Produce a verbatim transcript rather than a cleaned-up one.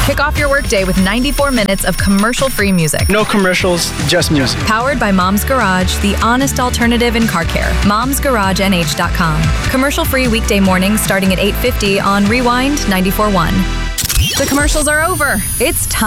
Kick off your workday with ninety-four minutes of commercial-free music. No commercials, just music. Powered by Mom's Garage, the honest alternative in car care. moms garage n h dot com. Commercial-free weekday mornings starting at eight fifty on Rewind ninety-four point one. The commercials are over. It's time.